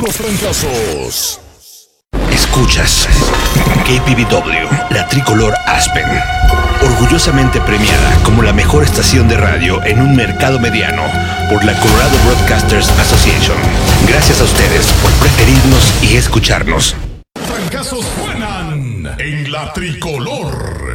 los trancazos. Escuchas KPVW, la tricolor Aspen, orgullosamente premiada como la mejor estación de radio en un mercado mediano por la Colorado Broadcasters Association. Gracias a ustedes por preferirnos y escucharnos. Trancazos suenan en la tricolor.